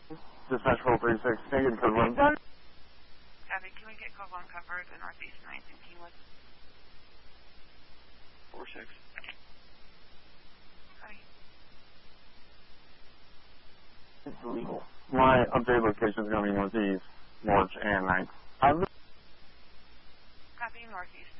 Dispatch 436, can I get code 1? Abby, can we get code 1 covered in Northeast 9th in Keywood? 4-6. Hi. It's illegal. My updated location is going to be Northeast, March, and 9th. Copy Northeast